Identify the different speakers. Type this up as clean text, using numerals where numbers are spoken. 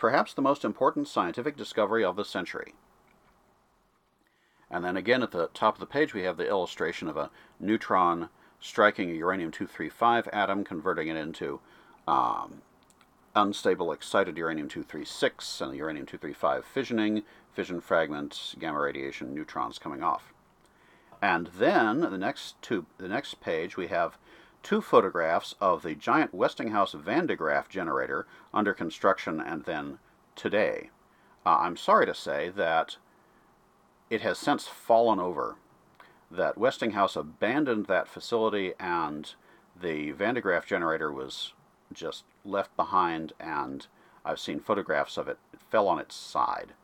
Speaker 1: perhaps the most important scientific discovery of the century. And then again at the top of the page we have the illustration of a neutron striking a uranium-235 atom, converting it into unstable excited uranium-236, and the uranium-235 fissioning, fission fragments, gamma radiation, neutrons coming off. And then the next page we have two photographs of the giant Westinghouse Van de Graaff generator under construction and then today. I'm sorry to say that it has since fallen over, that Westinghouse abandoned that facility and the Van de Graaff generator was just left behind, and I've seen photographs of it. It fell on its side.